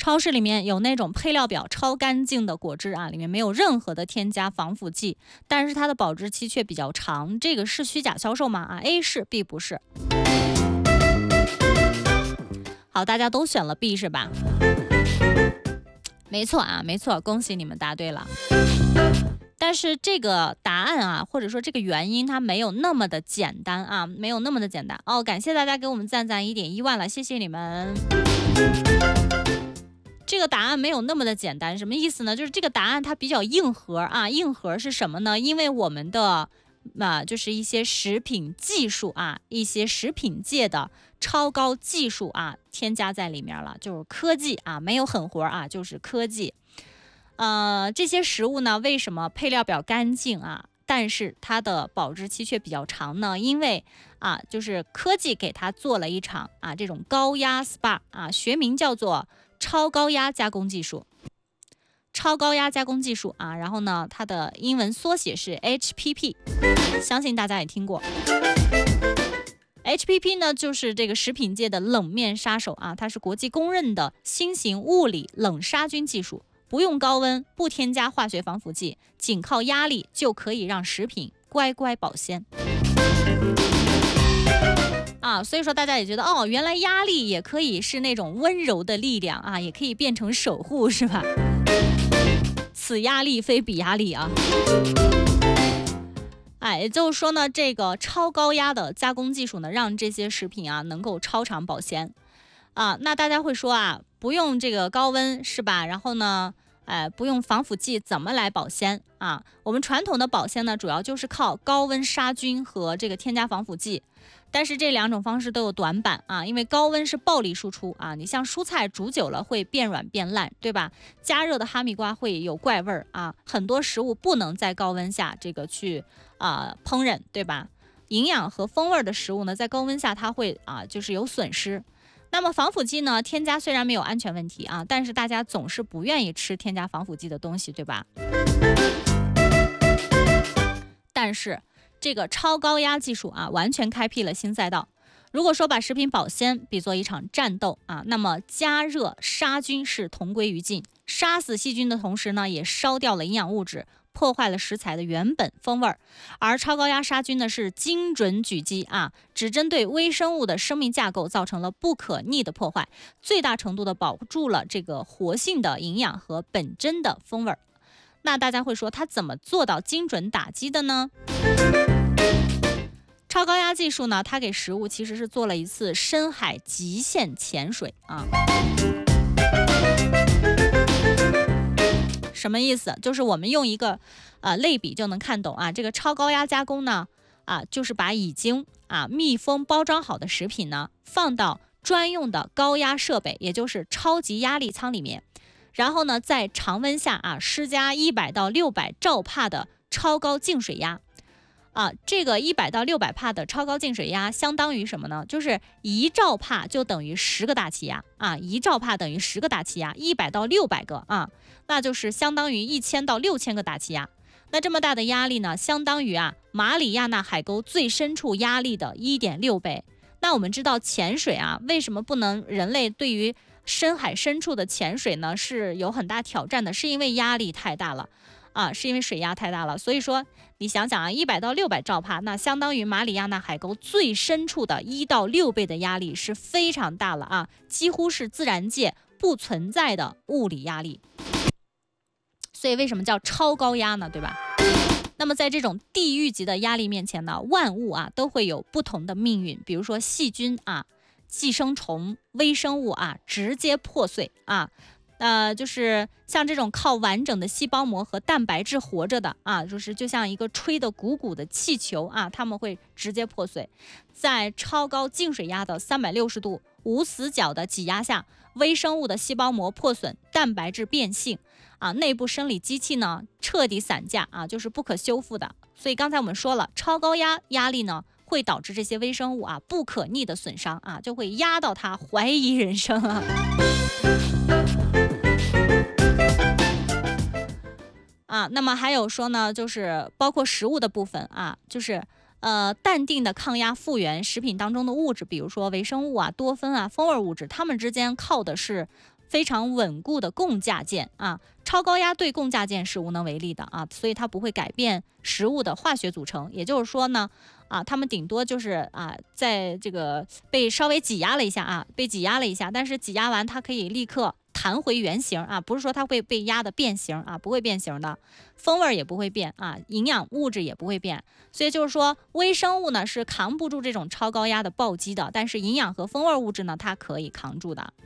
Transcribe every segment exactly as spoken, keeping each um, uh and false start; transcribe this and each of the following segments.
超市里面有那种配料表超干净的果汁啊，里面没有任何的添加防腐剂，但是它的保质期却比较长，这个是虚假销售吗？啊 ，A 是 ，B 不是。好，大家都选了 B 是吧？没错啊，没错，恭喜你们答对了。但是这个答案啊，或者说这个原因，它没有那么的简单啊，没有那么的简单哦。感谢大家给我们赞赞一点一万了，谢谢你们。这个答案没有那么的简单，什么意思呢？就是这个答案它比较硬核啊，硬核是什么呢？因为我们的啊，就是一些食品技术啊，一些食品界的超高技术啊，添加在里面了，就是科技啊，没有狠活啊，就是科技。呃，这些食物呢，为什么配料表干净啊，但是它的保质期却比较长呢？因为啊，就是科技给它做了一场啊这种高压 S P A 啊，学名叫做超高压加工技术。超高压加工技术啊，然后呢，它的英文缩写是 H P P， 相信大家也听过。H P P 呢，就是这个食品界的冷面杀手啊，它是国际公认的新型物理冷杀菌技术。不用高温，不添加化学防腐剂，仅靠压力就可以让食品乖乖保鲜啊！所以说大家也觉得哦，原来压力也可以是那种温柔的力量啊，也可以变成守护，是吧？此压力非彼压力啊！哎，也就是说呢，这个超高压的加工技术呢，让这些食品啊能够超长保鲜啊。那大家会说啊，不用这个高温是吧？然后呢？哎，不用防腐剂怎么来保鲜啊？我们传统的保鲜呢，主要就是靠高温杀菌和这个添加防腐剂，但是这两种方式都有短板啊，因为高温是暴力输出啊，你像蔬菜煮久了会变软变烂，对吧？加热的哈密瓜会有怪味儿啊，很多食物不能在高温下这个去啊烹饪，对吧？营养和风味的食物呢，在高温下它会啊就是有损失。那么防腐剂呢？添加虽然没有安全问题啊，但是大家总是不愿意吃添加防腐剂的东西，对吧？但是这个超高压技术啊，完全开辟了新赛道。如果说把食品保鲜比作一场战斗啊，那么加热杀菌是同归于尽，杀死细菌的同时呢，也烧掉了营养物质，破坏了食材的原本风味儿。而超高压杀菌呢是精准狙击啊，只针对微生物的生命架构造成了不可逆的破坏，最大程度的保住了这个活性的营养和本真的风味儿。那大家会说，它怎么做到精准打击的呢？超高压技术呢，它给食物其实是做了一次深海极限潜水啊。什么意思？就是我们用一个呃类比就能看懂啊。这个超高压加工呢，啊，就是把已经啊密封包装好的食品呢，放到专用的高压设备，也就是超级压力舱里面，然后呢，在常温下啊施加一百到六百兆帕的超高净水压。啊，这个一百到六百帕的超高净水压相当于什么呢？就是一兆帕就等于十个大气压啊，一兆帕等于十个大气压，一百到六百个啊，那就是相当于一千到六千个大气压。那这么大的压力呢，相当于啊马里亚纳海沟最深处压力的一点六倍。那我们知道潜水啊，为什么不能人类对于深海深处的潜水呢是有很大挑战的？是因为压力太大了。啊，是因为水压太大了，所以说你想想啊，一百到六百兆帕，那相当于马里亚纳海沟最深处的一到六倍的压力，是非常大了啊，几乎是自然界不存在的物理压力。所以为什么叫超高压呢？对吧？那么在这种地狱级的压力面前呢，万物啊都会有不同的命运，比如说细菌啊、寄生虫、微生物啊，直接破碎啊。呃，就是像这种靠完整的细胞膜和蛋白质活着的啊，就是就像一个吹得鼓鼓的气球啊，它们会直接破碎。在超高净水压的三百六十度无死角的挤压下，微生物的细胞膜破损，蛋白质变性啊，内部生理机器呢彻底散架啊，就是不可修复的。所以刚才我们说了，超高压压力呢会导致这些微生物啊不可逆的损伤啊，就会压到它怀疑人生啊。啊，那么还有说呢，就是包括食物的部分啊，就是呃淡定的抗压复原食品当中的物质，比如说微生物啊、多酚啊、风味物质，它们之间靠的是非常稳固的共价键啊。超高压对共价键是无能为力的啊，所以它不会改变食物的化学组成。也就是说呢，啊，它们顶多就是啊，在这个被稍微挤压了一下啊，被挤压了一下，但是挤压完它可以立刻弹回原形啊，不是说它会被压的变形啊，不会变形的，风味也不会变啊，营养物质也不会变。所以就是说，微生物呢是扛不住这种超高压的暴击的，但是营养和风味物质呢，它可以扛住的。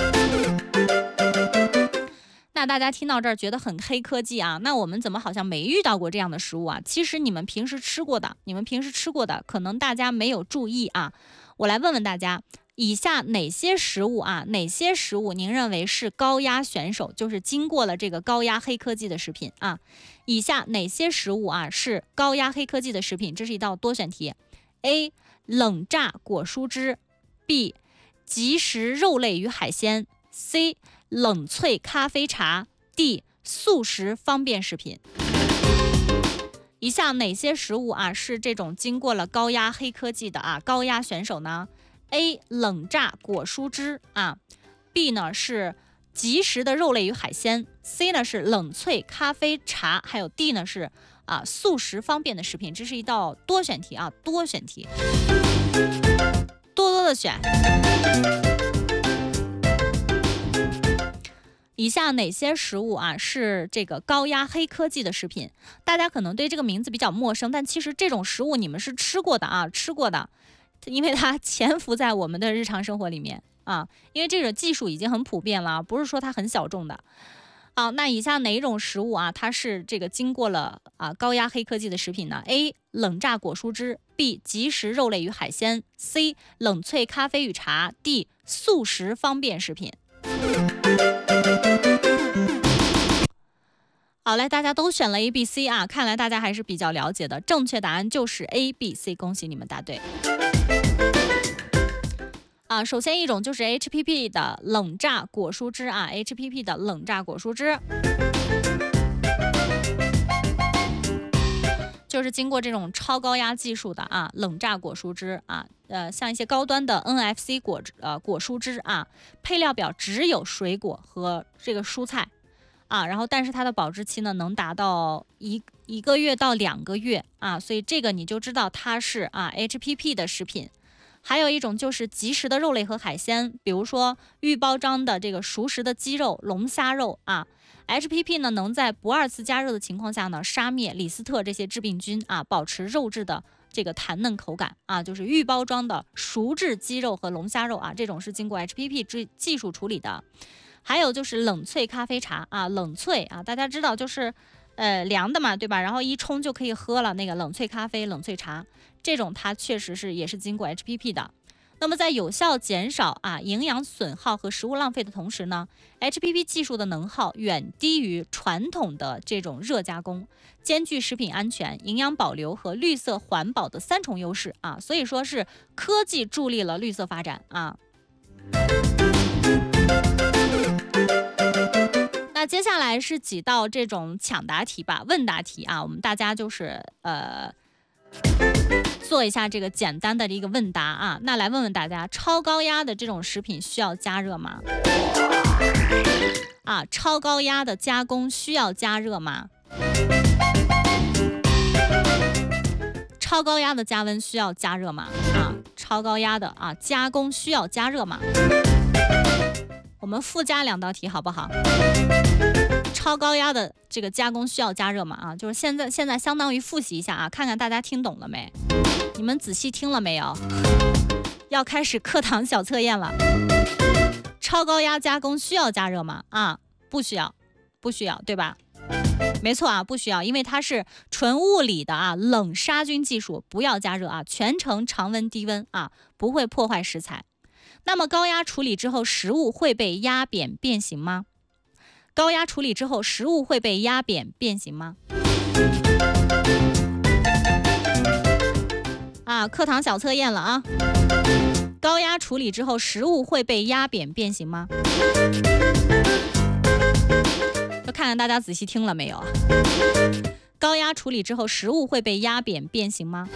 那大家听到这儿觉得很黑科技啊，那我们怎么好像没遇到过这样的食物啊？其实你们平时吃过的，你们平时吃过的，可能大家没有注意啊。我来问问大家，以下哪些食物啊，哪些食物您认为是高压选手，就是经过了这个高压黑科技的食品啊？以下哪些食物啊是高压黑科技的食品？这是一道多选题。A. 冷榨果蔬汁 B. 即食肉类与海鲜 C. 冷萃咖啡茶 D. 速食方便食品。以下哪些食物啊是这种经过了高压黑科技的啊高压选手呢？ A. 冷榨果蔬汁啊 B 呢是即食的肉类与海鲜 C 呢是冷萃咖啡茶，还有 D 呢是啊速食方便的食品。这是一道多选题啊，多选题，多多的选。以下哪些食物啊是这个高压黑科技的食品？大家可能对这个名字比较陌生，但其实这种食物你们是吃过的啊，吃过的，因为它潜伏在我们的日常生活里面啊。因为这种技术已经很普遍了，不是说它很小众的啊。那以下哪一种食物啊，它是这个经过了啊高压黑科技的食品呢 ？A. 冷榨果蔬汁 B. 即食肉类与海鲜 C. 冷萃咖啡与茶 D. 速食方便食品。好嘞，大家都选了 A、B、C 啊，看来大家还是比较了解的。正确答案就是 A、B、C， 恭喜你们答对。啊，首先一种就是 H P P 的冷榨果蔬汁啊 ，H P P 的冷榨果蔬汁，就是经过这种超高压技术的啊，冷榨果蔬汁啊，呃，像一些高端的 N F C 果呃果蔬汁啊，配料表只有水果和这个蔬菜。啊，然后但是它的保质期呢能达到一一个月到两个月啊，所以这个你就知道它是啊 H P P 的食品。还有一种就是即食的肉类和海鲜，比如说预包装的这个熟食的鸡肉、龙虾肉啊 ，H P P 呢能在不二次加热的情况下呢杀灭李斯特这些致病菌啊，保持肉质的这个弹嫩口感啊，就是预包装的熟制鸡肉和龙虾肉啊，这种是经过 H P P 技术处理的。还有就是冷萃咖啡茶啊，冷萃啊，大家知道就是呃凉的嘛，对吧？然后一冲就可以喝了，那个冷萃咖啡、冷萃茶，这种它确实是也是经过 H P P 的。那么在有效减少啊营养损耗和食物浪费的同时呢 ，H P P 技术的能耗远低于传统的这种热加工，兼具食品安全、营养保留和绿色环保的三重优势啊，所以说是科技助力了绿色发展啊。那接下来是几道这种抢答题吧，问答题啊，我们大家就是呃做一下这个简单的一个问答啊。那来问问大家，超高压的这种食品需要加热吗？啊，超高压的加工需要加热吗？超高压的加温需要加热吗？啊，超高压的啊加工需要加热吗？我们附加两道题好不好？超高压的这个加工需要加热吗？啊，就是现在现在相当于复习一下啊，看看大家听懂了没？你们仔细听了没有？要开始课堂小测验了。超高压加工需要加热吗？啊，不需要，不需要，对吧？没错啊，不需要，因为它是纯物理的啊，冷杀菌技术，不要加热啊，全程常温低温啊，不会破坏食材。那么高压处理之后，食物会被压扁变形吗？高压处理之后，食物会被压扁变形吗？啊，课堂小测验了啊！高压处理之后，食物会被压扁变形吗？就看看大家仔细听了没有啊？高压处理之后，食物会被压扁变形吗？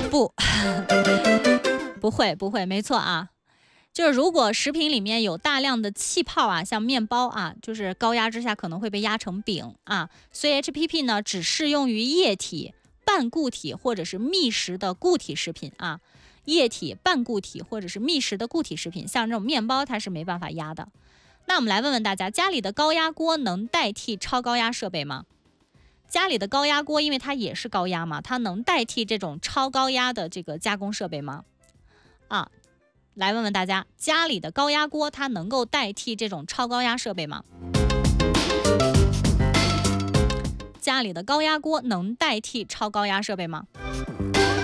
不，不会不会，没错啊。就是如果食品里面有大量的气泡啊，像面包啊，就是高压之下可能会被压成饼啊，所以 H P P 呢只适用于液体、半固体或者是密实的固体食品啊。液体、半固体或者是密实的固体食品，像这种面包它是没办法压的。那我们来问问大家，家里的高压锅能代替超高压设备吗？家里的高压锅因为它也是高压嘛，它能代替这种超高压的这个加工设备吗？啊，来问问大家，家里的高压锅它能够代替这种超高压设备吗？家里的高压锅能代替超高压设备吗？